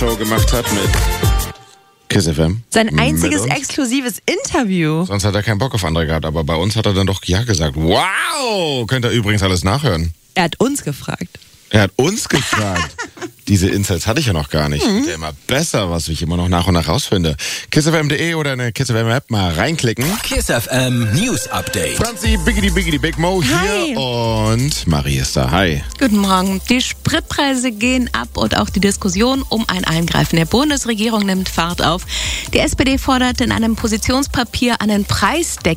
Show gemacht hat mit Kiss FM. Sein einziges exklusives Interview. Sonst hat er keinen Bock auf andere gehabt, aber bei uns hat er dann doch ja gesagt. Wow! Könnt ihr übrigens alles nachhören. Er hat uns gefragt. Er hat uns gefragt. Diese Insights hatte ich ja noch gar nicht. Wird ja immer besser, was ich immer noch nach und nach rausfinde. KissFM.de oder eine KissFM App mal reinklicken. KissFM News Update. Franzi, Biggity Big Mo hier. Hi. Und Marie ist da. Hi. Guten Morgen. Die Spritpreise gehen ab und auch die Diskussion um ein Eingreifen der Bundesregierung nimmt Fahrt auf. Die SPD fordert in einem Positionspapier einen Preisdeckel